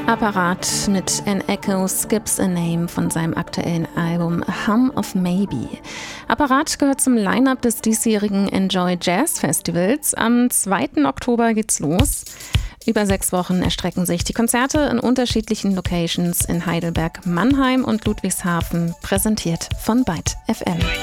Apparat mit An Echo Skips a Name von seinem aktuellen Album Hum of Maybe. Apparat gehört zum Line-Up des diesjährigen Enjoy Jazz Festivals. Am 2. Oktober geht's los. Über 6 Wochen erstrecken sich die Konzerte in unterschiedlichen Locations in Heidelberg, Mannheim und Ludwigshafen, präsentiert von Byte FM.